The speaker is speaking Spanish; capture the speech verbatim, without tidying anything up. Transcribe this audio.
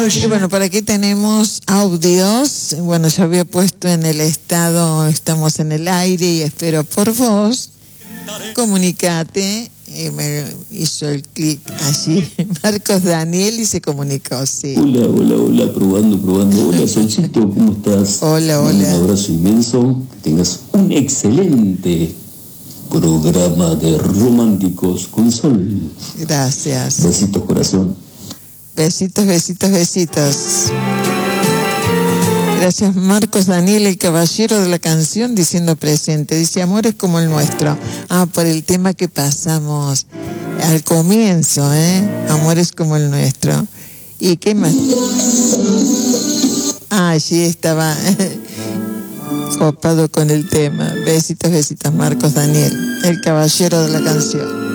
Y bueno, por aquí tenemos audios. Bueno, yo había puesto en el estado, estamos en el aire y espero por vos. Comunicate. Y me hizo el clic allí Marcos Daniel y se comunicó, sí. Hola, hola, hola, probando, probando. Hola, Solcito, ¿cómo estás? Hola, hola. Un abrazo inmenso. Que tengas un excelente programa de Románticos con Sol. Gracias. Besitos, corazón. Besitos, besitos, besitos. Gracias, Marcos Daniel, el caballero de la canción, diciendo presente. Dice, amor es como el nuestro. Ah, por el tema que pasamos al comienzo, ¿eh? Amor es como el nuestro. ¿Y qué más? Ah, allí estaba copado con el tema. Besitos, besitos, Marcos Daniel, el caballero de la canción.